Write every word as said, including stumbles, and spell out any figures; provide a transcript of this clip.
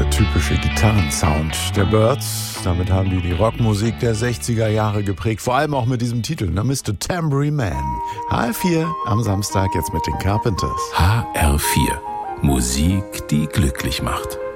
der typische Gitarrensound der Byrds. Damit haben die die Rockmusik der sechziger Jahre geprägt, vor allem auch mit diesem Titel, ne? Mister Tambourine Man. H R vier am Samstag jetzt mit den Carpenters. H R vier. Musik, die glücklich macht.